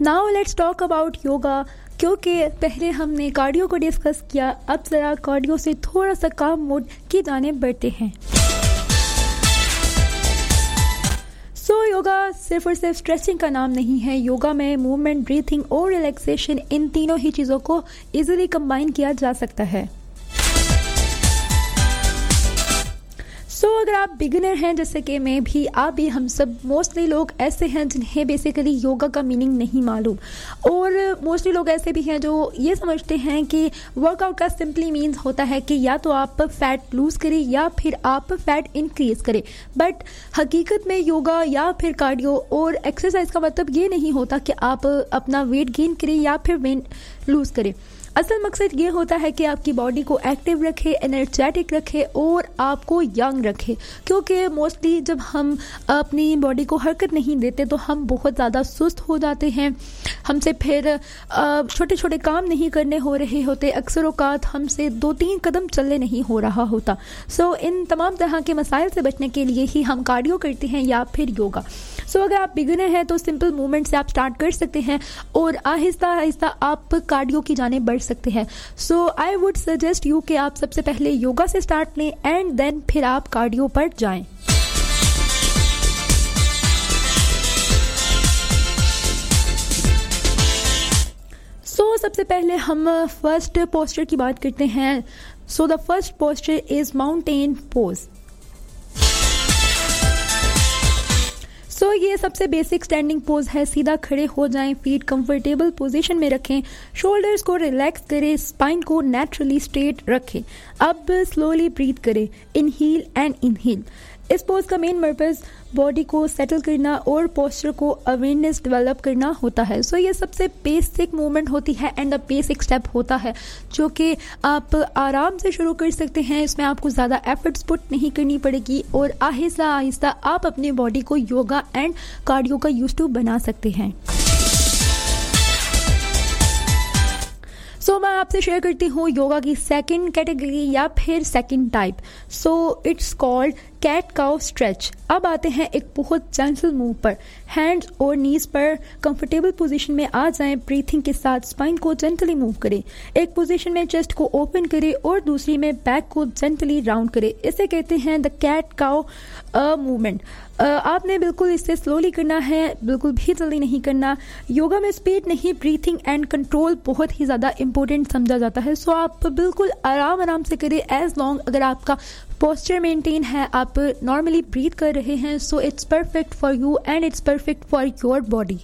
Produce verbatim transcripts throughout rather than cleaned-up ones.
Now let's talk about yoga, क्योंकि पहले हमने कार्डियो को डिस्कस किया, अब ज़रा कार्डियो से थोड़ा सा काम मोड की जाने बढ़ते हैं। सो so, योगा सिर्फ और सिर्फ स्ट्रेचिंग का नाम नहीं है। योगा में मूवमेंट, ब्रीथिंग और रिलैक्सेशन, इन तीनों ही चीज़ों को इजीली कंबाइन किया जा सकता है। सो so, अगर आप बिगिनर हैं जैसे कि मैं भी, आप भी, हम सब, मोस्टली लोग ऐसे हैं जिन्हें बेसिकली योगा का मीनिंग नहीं मालूम, और मोस्टली लोग ऐसे भी हैं जो ये समझते हैं कि वर्कआउट का सिंपली मीन्स होता है कि या तो आप फैट लूज़ करें या फिर आप फैट इंक्रीज करें। बट हकीकत में योगा या फिर कार्डियो और एक्सरसाइज का मतलब ये नहीं होता कि आप अपना वेट गेन करें या फिर वेट लूज़ करें। असल मकसद ये होता है कि आपकी बॉडी को एक्टिव रखे, एनर्जेटिक रखे और आपको यंग रखे, क्योंकि मोस्टली जब हम अपनी बॉडी को हरकत नहीं देते तो हम बहुत ज़्यादा सुस्त हो जाते हैं, हमसे फिर छोटे छोटे काम नहीं करने हो रहे होते, अक्सर औकात हमसे दो तीन कदम चलने नहीं हो रहा होता। सो so, इन तमाम तरह के मसाइल से बचने के लिए ही हम कार्डियो करते हैं या फिर योगा। सो so, अगर आप बिगिनर हैं तो सिंपल मूवमेंट से आप स्टार्ट कर सकते हैं और आहिस्ता आहिस्ता आप कार्डियो की जाने बढ़ सकते हैं। सो आई वुड सजेस्ट यू कि आप सबसे पहले योगा से स्टार्ट लें एंड देन फिर आप कार्डियो पर जाएं। सो so, सबसे पहले हम फर्स्ट पोस्चर की बात करते हैं। So the first posture is mountain pose. So so, ये सबसे बेसिक स्टैंडिंग पोज है। सीधा खड़े हो जाएं, फीट कंफर्टेबल पोजीशन में रखें, शोल्डर्स को रिलैक्स करें, स्पाइन को नेचुरली स्ट्रेट रखें। अब स्लोली ब्रीथ करें, इनहील एंड इनहील। इस पोज का मेन पर्पस बॉडी को सेटल करना और पोस्चर को अवेयरनेस डेवलप करना होता है। सो so, ये सबसे बेसिक मूवमेंट होती है एंड द बेसिक स्टेप होता है जो कि आप आराम से शुरू कर सकते हैं। इसमें आपको ज़्यादा एफर्ट्स पुट नहीं करनी पड़ेगी और आहिस्ता आहिस्ता आप अपनी बॉडी को योगा एंड कार्डियो का यूज टू बना सकते हैं। सो so, मैं आपसे शेयर करती हूँ योगा की सेकंड कैटेगरी या फिर second type. So it's called cat cow stretch. अब आते हैं एक बहुत जेंटल मूव पर। हैंड्स और नीज पर कंफर्टेबल पोजीशन में आ जाएं, ब्रीथिंग के साथ स्पाइन को जेंटली मूव करें। एक पोजीशन में चेस्ट को ओपन करें और दूसरी में बैक को जेंटली राउंड करें। इसे कहते हैं द कैट काउ मूवमेंट। आपने बिल्कुल इससे स्लोली करना है, बिल्कुल भी जल्दी नहीं करना। योगा में स्पीड नहीं, ब्रीथिंग एंड कंट्रोल बहुत ही ज़्यादा इंपॉर्टेंट समझा जाता है। सो so, आप बिल्कुल आराम आराम से करें, एज लॉन्ग अगर आपका पोस्चर मेंटेन है, आप नॉर्मली ब्रीथ कर रहे हैं, so it's perfect for you and it's perfect for your body.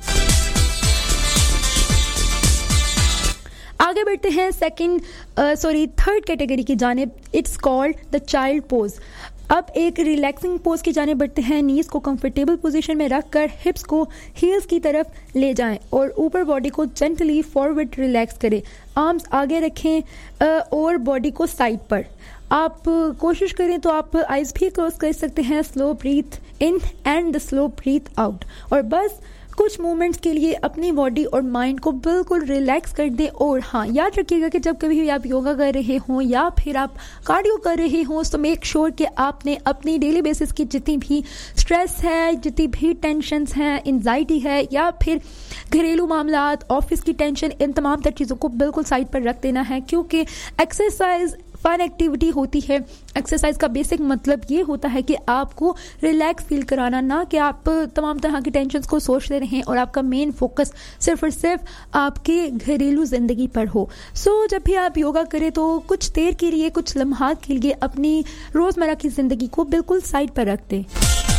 आगे बढ़ते हैं सेकंड सॉरी थर्ड कैटेगरी की जानिब। It's called the child pose. अब एक रिलैक्सिंग पोज की जाने बढ़ते हैं। नीज को कंफर्टेबल पोजीशन में रखकर हिप्स को हील्स की तरफ ले जाएं और ऊपर बॉडी को जेंटली फॉरवर्ड रिलैक्स करें। आर्म्स आगे रखें और बॉडी को साइड पर। आप कोशिश करें तो आप आइज भी क्लोज कर सकते हैं। Slow breathe in and the slow breathe out. और बस कुछ मोमेंट्स के लिए अपनी बॉडी और माइंड को बिल्कुल रिलैक्स कर दें। और हाँ, याद रखिएगा कि जब कभी भी आप योगा कर रहे हों या फिर आप कार्डियो कर रहे हों तो मेक श्योर कि आपने अपनी डेली बेसिस की जितनी भी स्ट्रेस है, जितनी भी टेंशन्स हैं, एंजाइटी है या फिर घरेलू मामलात, ऑफिस की टेंशन, इन तमाम तर चीज़ों को बिल्कुल साइड पर रख देना है, क्योंकि एक्सरसाइज फन एक्टिविटी होती है। एक्सरसाइज का बेसिक मतलब ये होता है कि आपको रिलैक्स फील कराना, ना कि आप तमाम तरह की टेंशन्स को सोचते रहें और आपका मेन फोकस सिर्फ और सिर्फ आपके घरेलू ज़िंदगी पर हो। सो so, जब भी आप योगा करें तो कुछ देर के लिए, कुछ लम्हात के लिए अपनी रोज़मर्रा की ज़िंदगी को बिल्कुल साइड पर रख दें।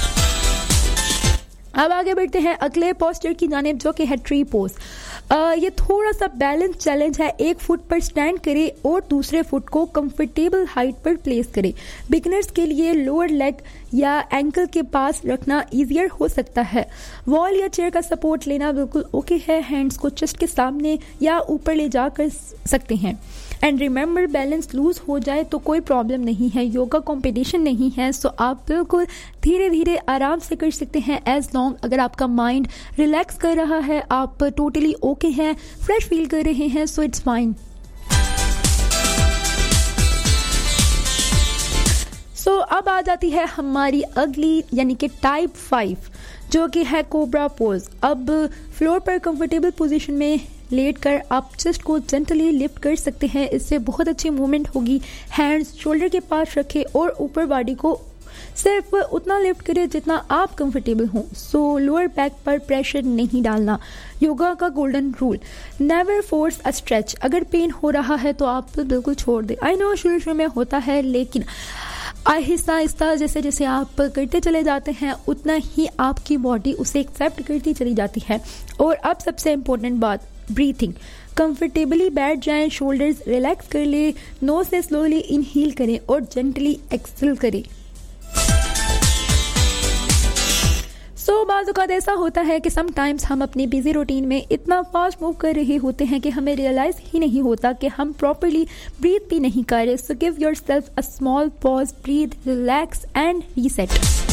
अब आगे बढ़ते हैं अगले पोस्चर की जानिब जो कि है ट्री पोज। Uh, ये थोड़ा सा बैलेंस चैलेंज है। एक फुट पर स्टैंड करें और दूसरे फुट को कंफर्टेबल हाइट पर प्लेस करें। बिगिनर्स के लिए लोअर लेग या एंकल के पास रखना इजियर हो सकता है। वॉल या चेयर का सपोर्ट लेना बिल्कुल ओके है। हैंड्स को चेस्ट के सामने या ऊपर ले जा कर सकते हैं। एंड रिमेंबर, बैलेंस लूज हो जाए तो कोई प्रॉब्लम नहीं है, योगा कंपटीशन नहीं है। सो आप बिल्कुल धीरे धीरे आराम से कर सकते हैं, एज लॉन्ग अगर आपका माइंड रिलैक्स कर रहा है, आप टोटली ओके हैं, फ्रेश फील कर रहे हैं, सो इट्स फाइन। सो अब आ जाती है हमारी अगली यानी कि टाइप फाइव। जो कि है कोबरा पोज। अब फ्लोर पर कंफर्टेबल पोजीशन में लेट कर आप चेस्ट को जेंटली लिफ्ट कर सकते हैं। इससे बहुत अच्छी मूवमेंट होगी। हैंड्स शोल्डर के पास रखें और ऊपर बॉडी को सिर्फ उतना लिफ्ट करें जितना आप कंफर्टेबल हों। सो लोअर बैक पर प्रेशर नहीं डालना। योगा का golden rule, never force a stretch. अगर पेन हो रहा है तो आप बिल्कुल छोड़ दें। आई नो शुरू शुरू में होता है, लेकिन आहिस्ता आहिस्ता जैसे जैसे आप करते चले जाते हैं उतना ही आपकी बॉडी उसे एक्सेप्ट करती चली जाती है। और अब सबसे इम्पोर्टेंट बात, ब्रीथिंग। कंफर्टेबली बैठ जाएं, शोल्डर्स रिलैक्स कर ले, नोज से स्लोली इनहेल करें और जेंटली एक्सहेल करें। सो so, बाज़ औक़ात ऐसा होता है कि समटाइम्स हम अपनी बिजी रूटीन में इतना फास्ट मूव कर रहे होते हैं कि हमें रियलाइज ही नहीं होता कि हम प्रॉपर्ली ब्रीथ भी नहीं कर रहे। So give yourself a small pause, breathe, relax and reset.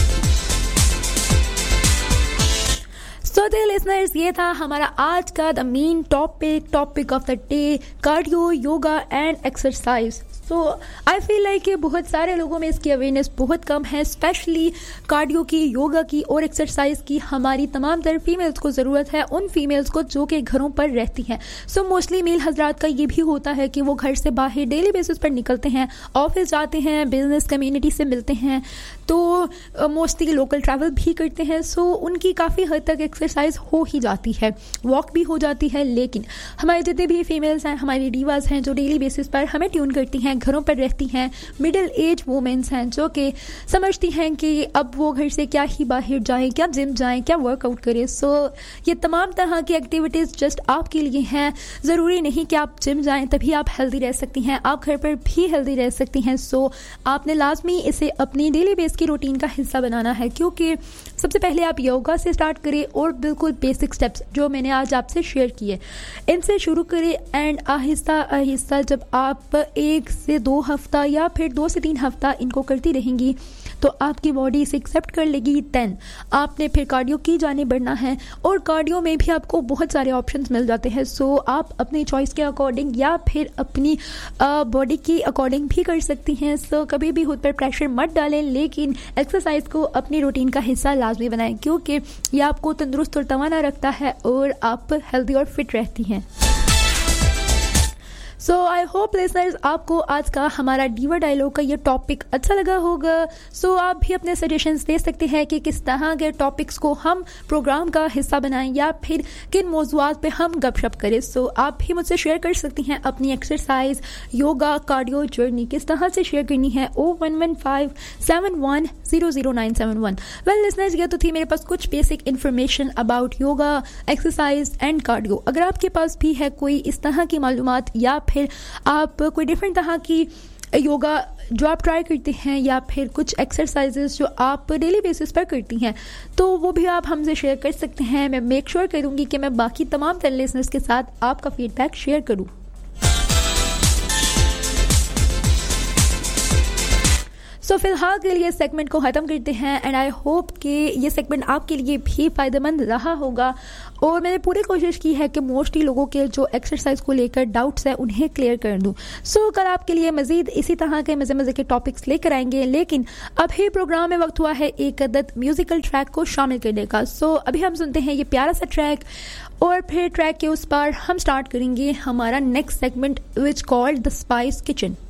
So dear listeners, ये था हमारा आज का the main topic topic of the day, cardio, yoga and exercise. So I feel like कि बहुत सारे लोगों में इसकी अवेयरनेस बहुत कम है, स्पेशली कार्डियो की, योगा की और एक्सरसाइज की हमारी तमाम तर फीमेल्स को ज़रूरत है, उन फीमेल्स को जो कि घरों पर रहती हैं। सो मोस्टली मेल हजरात का ये भी होता है कि वो घर से बाहर डेली बेसिस पर निकलते हैं, ऑफिस जाते हैं, बिजनेस कम्युनिटी से मिलते हैं, तो मोस्टली लोकल ट्रैवल भी करते हैं। सो so, उनकी काफ़ी हद तक एक्सरसाइज हो ही जाती है, वॉक भी हो जाती है। लेकिन हमारे जितने भी फीमेल्स हैं, हमारी डीवाज हैं जो डेली बेसिस पर हमें ट्यून करती हैं, घरों पर रहती हैं, मिडिल एज वुमेन्स हैं जो कि समझती हैं कि अब वो घर से क्या ही बाहर जाएं, क्या जिम जाएं, क्या वर्कआउट करें। सो so, ये तमाम तरह की एक्टिविटीज़ जस्ट आपके लिए हैं। ज़रूरी नहीं कि आप जिम जाएं तभी आप हेल्दी रह सकती हैं, आप घर पर भी हेल्दी रह सकती हैं। सो so, आपने लाजमी इसे अपनी डेली बेस की रूटीन का हिस्सा बनाना है, क्योंकि सबसे पहले आप योगा से स्टार्ट करें और बिल्कुल बेसिक स्टेप्स जो मैंने आज आपसे शेयर किए इनसे शुरू करें। एंड आहिस्ता आहिस्ता जब आप एक से दो हफ्ता या फिर दो से तीन हफ्ता इनको करती रहेंगी तो आपकी बॉडी इसे एक्सेप्ट कर लेगी। दैन आपने फिर कार्डियो की जाने बढ़ना है, और कार्डियो में भी आपको बहुत सारे ऑप्शंस मिल जाते हैं। सो so, आप अपनी चॉइस के अकॉर्डिंग या फिर अपनी बॉडी की अकॉर्डिंग भी कर सकती हैं। सो so, कभी भी खुद पर प्रेशर मत डालें, लेकिन एक्सरसाइज को अपनी रूटीन का हिस्सा लाजमी बनाएं, क्योंकि यह आपको तंदुरुस्त और तवाना रखता है और आप हेल्दी और फिट रहती हैं। सो आई होप लिसनर्स आपको आज का हमारा डीवा डायलॉग का ये टॉपिक अच्छा लगा होगा। सो so, आप भी अपने सजेशंस दे सकते हैं कि किस तरह के टॉपिक्स को हम प्रोग्राम का हिस्सा बनाएं या फिर किन मौज़ूआत पे हम गपशप करें। सो so, आप भी मुझसे शेयर कर सकती हैं अपनी एक्सरसाइज, योगा, कार्डियो जर्नी किस तरह से शेयर करनी है। ओ one one five seven one zero zero nine seven one. Well listeners, ये तो थी मेरे पास कुछ basic information about yoga, exercise and cardio. अगर आपके पास भी है कोई इस तरह की मालूमात या फिर आप कोई डिफरेंट तरह की योगा जो आप ट्राई करते हैं या फिर कुछ एक्सरसाइजेस जो आप डेली बेसिस पर करती हैं, तो वो भी आप हमसे शेयर कर सकते हैं। मैं मेक श्योर करूंगी कि मैं बाकी तमाम तरह लिसनर्स के साथ आपका फीडबैक शेयर करूं। सो so, फिलहाल के लिए सेगमेंट को ख़त्म करते हैं एंड आई होप कि ये सेगमेंट आपके लिए भी फ़ायदेमंद रहा होगा, और मैंने पूरी कोशिश की है कि मोस्टली लोगों के जो एक्सरसाइज को लेकर डाउट्स हैं उन्हें क्लियर कर दूं। सो so, कल आपके लिए मज़ीद इसी तरह के मज़े मज़े के टॉपिक्स लेकर आएंगे, लेकिन अभी प्रोग्राम में वक्त हुआ है एक अदद म्यूज़िकल ट्रैक को शामिल करने का। सो so, अभी हम सुनते हैं ये प्यारा सा ट्रैक, और फिर ट्रैक के उस पार हम स्टार्ट करेंगे हमारा next segment which called the spice kitchen.